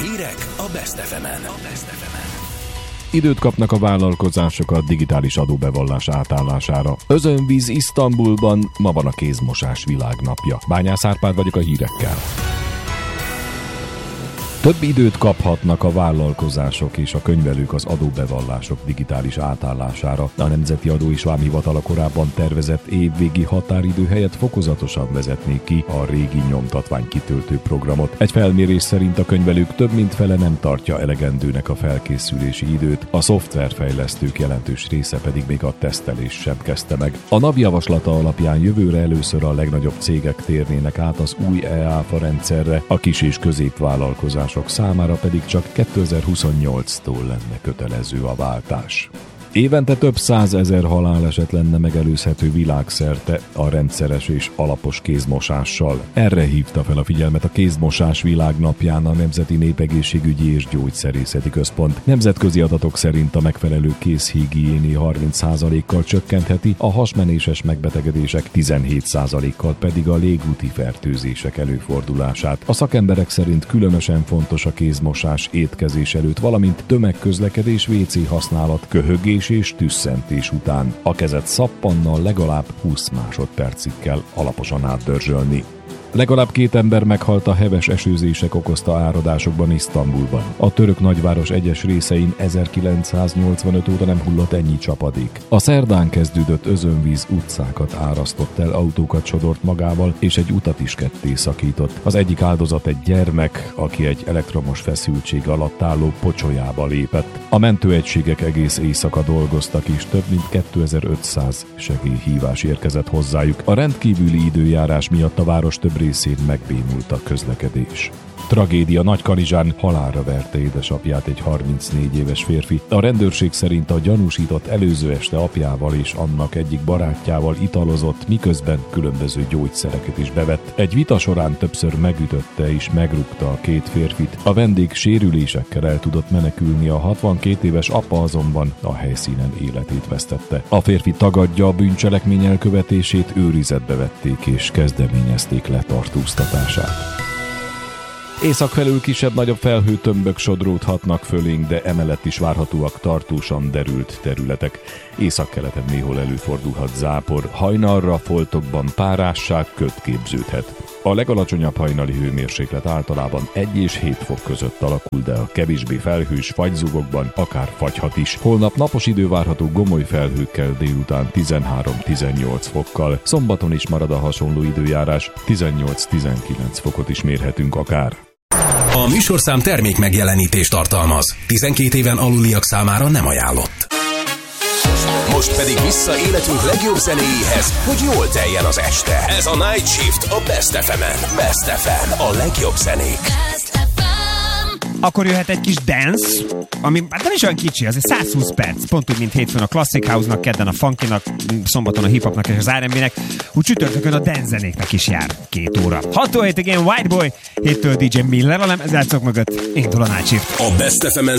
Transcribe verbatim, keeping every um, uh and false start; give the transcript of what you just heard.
Hírek a Best ef emen. Időt kapnak a vállalkozások a digitális adóbevallás átállására. Özönvíz Isztambulban ma van a kézmosás világnapja. Bányász Árpád vagyok a hírekkel. Több időt kaphatnak a vállalkozások és a könyvelők az adóbevallások digitális átállására. A Nemzeti Adó és Vámhivatal a korábban tervezett évvégi határidő helyett fokozatosan vezetné ki a régi nyomtatvány kitöltő programot. Egy felmérés szerint a könyvelők több mint fele nem tartja elegendőnek a felkészülési időt, a szoftverfejlesztők jelentős része pedig még a tesztelés sem kezdte meg. A NAV javaslata alapján jövőre először a legnagyobb cégek térnének át az új e-áfa rendszerre, a kis- és középvállalkozás számára pedig csak kétezer-huszonnyolctól lenne kötelező a váltás. Évente több százezer haláleset lenne megelőzhető világszerte a rendszeres és alapos kézmosással. Erre hívta fel a figyelmet a Kézmosás világnapján a Nemzeti Népegészségügyi és Gyógyszerészeti Központ. Nemzetközi adatok szerint a megfelelő kézhigiéni harminc százalékkal csökkentheti a hasmenéses megbetegedések, tizenhét százalékkal pedig a légúti fertőzések előfordulását. A szakemberek szerint különösen fontos a kézmosás étkezés előtt, valamint tömegközlekedés, vé cé használat, köhögés és tüsszentés után. A kezet szappannal legalább húsz másodpercig kell alaposan átdörzsölni. Legalább két ember meghalt a heves esőzések okozta áradásokban Isztambulban. A török nagyváros egyes részein ezerkilencszáznyolcvanöt óta nem hullott ennyi csapadék. A szerdán kezdődött özönvíz utcákat árasztott el, autókat sodort magával, és egy utat is ketté szakított. Az egyik áldozat egy gyermek, aki egy elektromos feszültség alatt álló pocsolyába lépett. A mentőegységek egész éjszaka dolgoztak, és több mint kétezer-ötszáz segélyhívás érkezett hozzájuk. A rendkívüli időjárás miatt a város több részén megbénult a közlekedés. Tragédia Nagykanizsán, halálra verte édesapját egy harmincnégy éves férfi. A rendőrség szerint a gyanúsított előző este apjával és annak egyik barátjával italozott, miközben különböző gyógyszereket is bevett. Egy vita során többször megütötte és megrúgta a két férfit. A vendég sérülésekkel el tudott menekülni, a hatvankét éves apa azonban a helyszínen életét vesztette. A férfi tagadja a bűncselekmény elkövetését, őrizetbe vették és kezdeményezték letartóztatását. Észak felül kisebb-nagyobb felhőtömbök sodródhatnak fölénk, de emellett is várhatóak tartósan derült területek. Északkeleten néhol előfordulhat zápor, hajnalra foltokban párásság, köd képződhet. A legalacsonyabb hajnali hőmérséklet általában egy és hét fok között alakul, de a kevésbé felhős fagyzugokban akár fagyhat is. Holnap napos idő várható gomoly felhőkkel, délután tizenhárom-tizennyolc fokkal. Szombaton is marad a hasonló időjárás, tizennyolc-tizenkilenc fokot is mérhetünk akár. A műsorszám termék megjelenítést tartalmaz. tizenkét éven aluliak számára nem ajánlott. Most pedig vissza életünk legjobb zenéjéhez, hogy jól teljen az este. Ez a Night Shift a Best ef emen. Best ef em, a legjobb zenék. Akkor jöhet egy kis dance, ami hát nem is olyan kicsi, azért száz húsz perc, pont úgy, mint hétfőn a Classic House-nak, kedden a funkynak, szombaton a hip-hopnak és az er and bé-nek, úgy csütörtökön a dance zenéknek is jár két óra. hatól hétig ilyen White Boy, héttől dé dzsé Miller, a lemezjátszók mögött indul a Night Shift. A Best ef emen